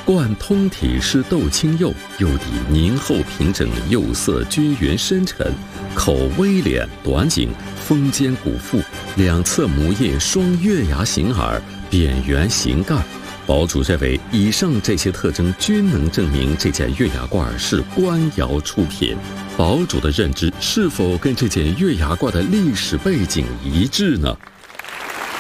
贯通体是豆青釉，釉底凝厚平整，釉色均匀深沉，口微敛短颈，峰尖鼓腹，两侧母叶双月牙形耳，扁圆形盖。堡主认为，以上这些特征均能证明这件月牙罐是官窑出品。堡主的认知是否跟这件月牙罐的历史背景一致呢？